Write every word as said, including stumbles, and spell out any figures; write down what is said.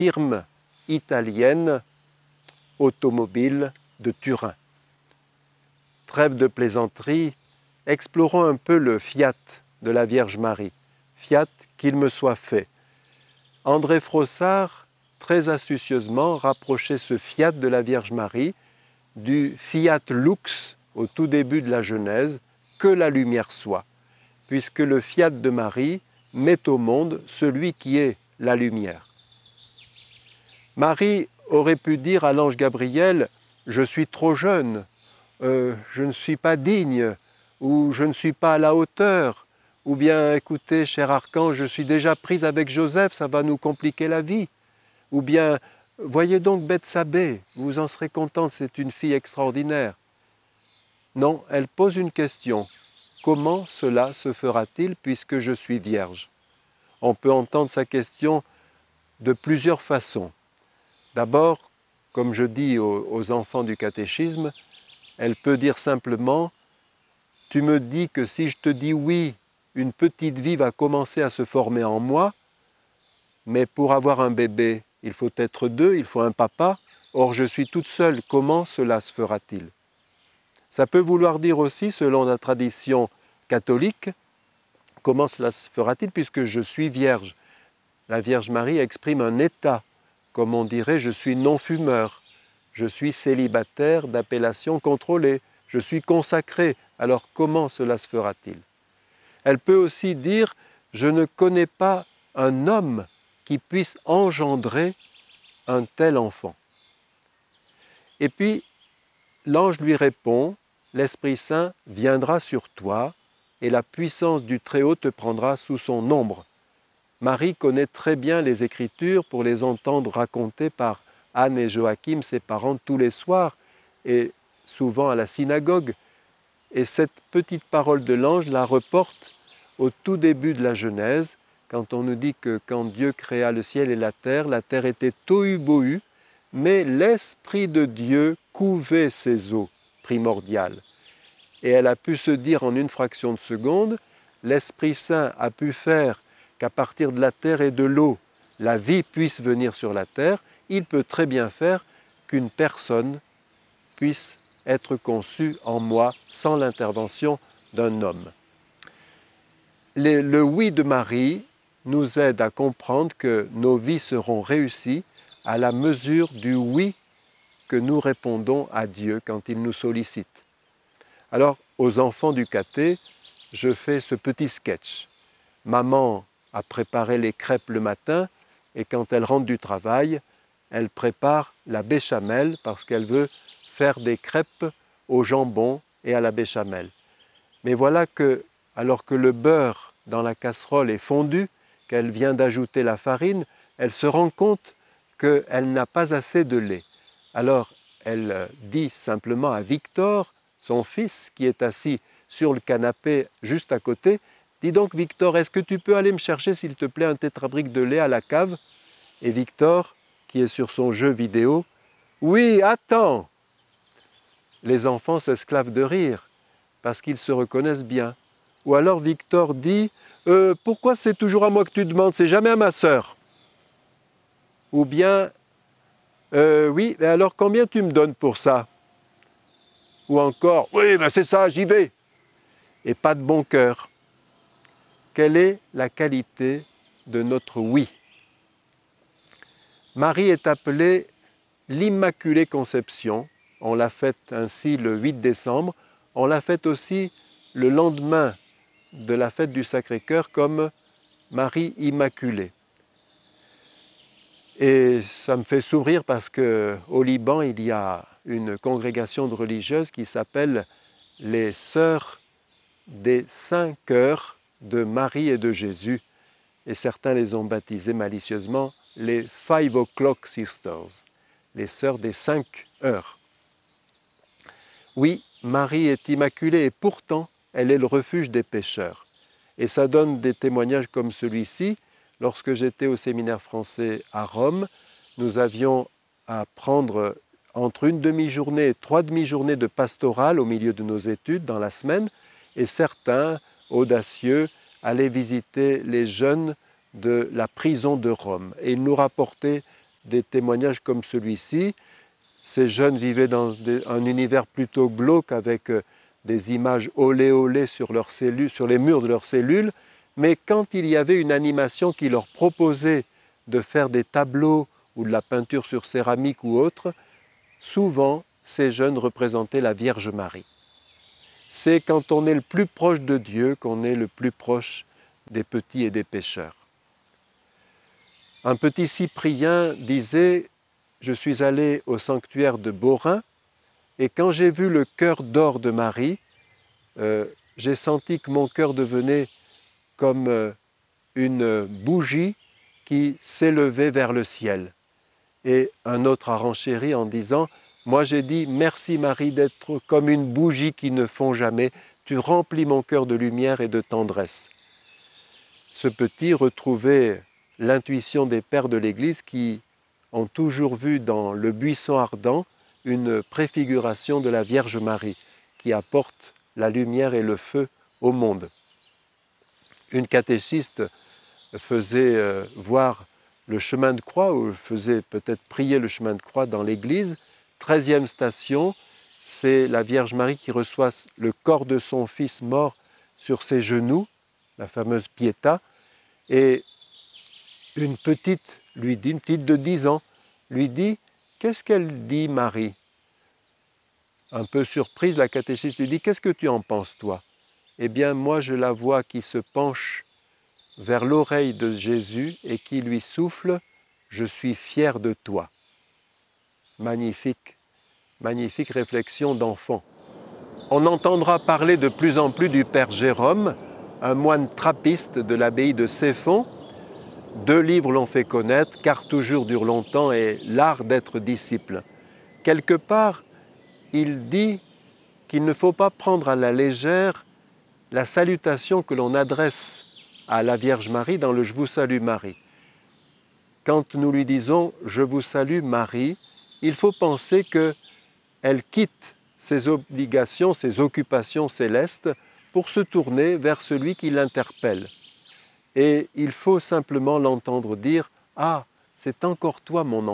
firme italienne automobile de Turin. Trêve de plaisanterie, explorons un peu le Fiat de la Vierge Marie. Fiat, qu'il me soit fait. André Frossard, très astucieusement, rapprochait ce Fiat de la Vierge Marie du Fiat Lux au tout début de la Genèse, que la lumière soit, puisque le Fiat de Marie met au monde celui qui est la lumière. Marie aurait pu dire à l'ange Gabriel « Je suis trop jeune, euh, je ne suis pas digne » ou « Je ne suis pas à la hauteur » ou bien « Écoutez, cher archange, je suis déjà prise avec Joseph, ça va nous compliquer la vie » ou bien « Voyez donc Bethsabée, vous en serez contente, c'est une fille extraordinaire ». Non, elle pose une question. Comment cela se fera-t-il puisque je suis vierge? On peut entendre sa question de plusieurs façons. D'abord, comme je dis aux, aux enfants du catéchisme, elle peut dire simplement « Tu me dis que si je te dis oui, une petite vie va commencer à se former en moi, mais pour avoir un bébé, il faut être deux, il faut un papa, or je suis toute seule, comment cela se fera-t-il » Ça peut vouloir dire aussi, selon la tradition catholique, comment cela se fera-t-il puisque je suis vierge. La Vierge Marie exprime un état, comme on dirait, je suis non-fumeur, je suis célibataire d'appellation contrôlée, je suis consacré. Alors comment cela se fera-t-il? Elle peut aussi dire, je ne connais pas un homme qui puisse engendrer un tel enfant. Et puis, l'ange lui répond, l'Esprit Saint viendra sur toi et la puissance du Très-Haut te prendra sous son ombre. Marie connaît très bien les Écritures pour les entendre racontées par Anne et Joachim, ses parents, tous les soirs et souvent à la synagogue. Et cette petite parole de l'ange la reporte au tout début de la Genèse, quand on nous dit que quand Dieu créa le ciel et la terre, la terre était tohu-bohu, mais l'Esprit de Dieu couvait ces eaux primordiales. Et elle a pu se dire en une fraction de seconde, l'Esprit Saint a pu faire qu'à partir de la terre et de l'eau, la vie puisse venir sur la terre, il peut très bien faire qu'une personne puisse être conçue en moi sans l'intervention d'un homme. Le, le oui de Marie nous aide à comprendre que nos vies seront réussies à la mesure du oui que nous répondons à Dieu quand il nous sollicite. Alors, aux enfants du caté, je fais ce petit sketch. Maman a préparé les crêpes le matin et quand elle rentre du travail, elle prépare la béchamel parce qu'elle veut faire des crêpes au jambon et à la béchamel. Mais voilà que, alors que le beurre dans la casserole est fondu, qu'elle vient d'ajouter la farine, elle se rend compte qu'elle n'a pas assez de lait. Alors, elle dit simplement à Victor, son fils, qui est assis sur le canapé juste à côté, « Dis donc Victor, est-ce que tu peux aller me chercher s'il te plaît un tétrabrique de lait à la cave ?» Et Victor, qui est sur son jeu vidéo, « Oui, attends !» Les enfants s'esclavent de rire, parce qu'ils se reconnaissent bien. Ou alors Victor dit euh, « Pourquoi c'est toujours à moi que tu demandes, c'est jamais à ma sœur ?» Ou bien euh, « Oui, mais alors combien tu me donnes pour ça ?» Ou encore « Oui, ben c'est ça, j'y vais !» Et pas de bon cœur. Quelle est la qualité de notre oui? Marie est appelée l'Immaculée Conception. On l'a faite ainsi le huit décembre. On l'a faite aussi le lendemain de la fête du Sacré-Cœur comme Marie Immaculée. Et ça me fait sourire parce qu'au Liban, il y a une congrégation de religieuses qui s'appelle les Sœurs des Saints Cœurs de Marie et de Jésus. Et certains les ont baptisées malicieusement les Five O'Clock Sisters, les Sœurs des cinq heures. Oui, Marie est immaculée et pourtant, elle est le refuge des pécheurs. Et ça donne des témoignages comme celui-ci. Lorsque j'étais au séminaire français à Rome, nous avions à prendre entre une demi-journée et trois demi-journées de pastorale au milieu de nos études dans la semaine, et certains, audacieux, allaient visiter les jeunes de la prison de Rome. Et ils nous rapportaient des témoignages comme celui-ci. Ces jeunes vivaient dans des, un univers plutôt glauque avec euh, des images olé olé sur, leurs cellules, sur les murs de leurs cellules, mais quand il y avait une animation qui leur proposait de faire des tableaux ou de la peinture sur céramique ou autre, souvent ces jeunes représentaient la Vierge Marie. C'est quand on est le plus proche de Dieu qu'on est le plus proche des petits et des pécheurs. Un petit Cyprien disait « Je suis allé au sanctuaire de Beaurain et quand j'ai vu le cœur d'or de Marie, euh, j'ai senti que mon cœur devenait comme euh, une bougie qui s'élevait vers le ciel. » Et un autre a renchéri en disant « Moi j'ai dit merci Marie d'être comme une bougie qui ne fond jamais, tu remplis mon cœur de lumière et de tendresse. » Ce petit retrouvait l'intuition des pères de l'Église qui ont toujours vu dans le buisson ardent une préfiguration de la Vierge Marie qui apporte la lumière et le feu au monde. Une catéchiste faisait euh, voir le chemin de croix, ou faisait peut-être prier le chemin de croix dans l'église. Treizième station, c'est la Vierge Marie qui reçoit le corps de son fils mort sur ses genoux, la fameuse Pietà, et une petite lui dit, une petite de dix ans, lui dit « Qu'est-ce qu'elle dit, Marie ?» Un peu surprise, la catéchiste lui dit « Qu'est-ce que tu en penses, toi ?» Eh bien, moi, je la vois qui se penche vers l'oreille de Jésus et qui lui souffle « Je suis fier de toi ». Magnifique, magnifique réflexion d'enfant. On entendra parler de plus en plus du Père Jérôme, un moine trappiste de l'abbaye de Ceffonds. Deux livres l'ont fait connaître, Car toujours dure longtemps et L'art d'être disciple. Quelque part, il dit qu'il ne faut pas prendre à la légère la salutation que l'on adresse à la Vierge Marie dans le « Je vous salue Marie ». Quand nous lui disons « Je vous salue Marie », il faut penser qu'elle quitte ses obligations, ses occupations célestes pour se tourner vers celui qui l'interpelle. Et il faut simplement l'entendre dire « Ah, c'est encore toi mon enfant ».